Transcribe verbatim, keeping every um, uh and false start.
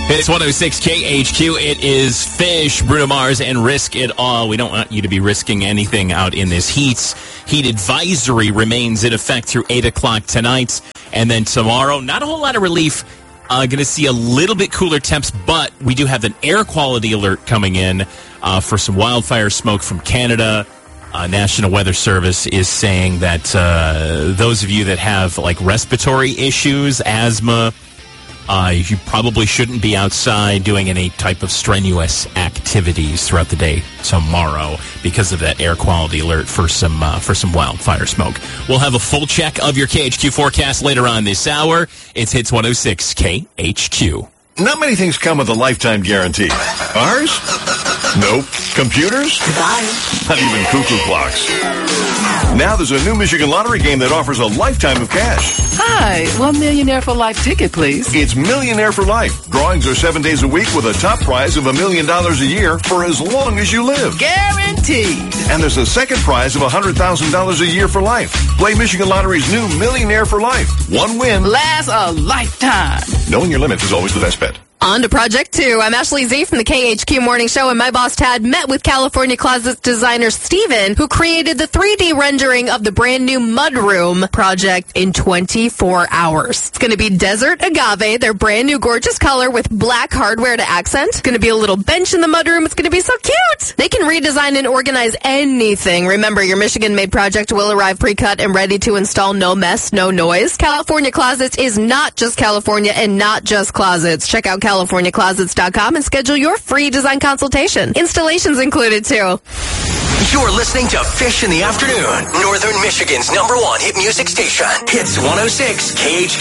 It's one oh six K H Q. It is Fish, Bruno Mars, and Risk It All. We don't want you to be risking anything out in this heat. Heat advisory remains in effect through eight o'clock tonight. And then tomorrow, not a whole lot of relief. Uh, going to see a little bit cooler temps, but we do have an air quality alert coming in uh, for some wildfire smoke from Canada. Uh, National Weather Service is saying that uh, those of you that have like respiratory issues, asthma, uh, you probably shouldn't be outside doing any type of strenuous activities throughout the day tomorrow because of that air quality alert for some uh, for some wildfire smoke. We'll have a full check of your K H Q forecast later on this hour. It's Hits one oh six K H Q. Not many things come with a lifetime guarantee. Ours? Nope. Computers? Goodbye. Not even cuckoo clocks. Now there's a new Michigan Lottery game that offers a lifetime of cash. Hi, one Millionaire for Life ticket, please. It's Millionaire for Life. Drawings are seven days a week with a top prize of a million dollars a year for as long as you live. Guaranteed. And there's a second prize of one hundred thousand dollars a year for life. Play Michigan Lottery's new Millionaire for Life. One win lasts a lifetime. Knowing your limits is always the best bet. On to Project two. I'm Ashley Z from the K H Q Morning Show, and my boss Tad met with California Closets designer Steven, who created the three D rendering of the brand new Mudroom project in twenty-four hours. It's going to be Desert Agave, their brand new gorgeous color with black hardware to accent. It's going to be a little bench in the Mudroom. It's going to be so cute. They can redesign and organize anything. Remember, your Michigan-made project will arrive pre-cut and ready to install. No mess, no noise. California Closets is not just California and not just closets. Check out California Closets dot com and schedule your free design consultation. Installations included, too. You're listening to Fish in the Afternoon, Northern Michigan's number one hit music station. Hits one oh six K H Q.